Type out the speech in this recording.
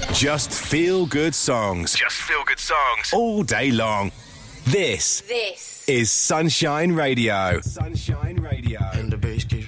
Just feel good songs. Just feel good songs. All day long. This is Sunshine Radio. Sunshine Radio. And the bass keeps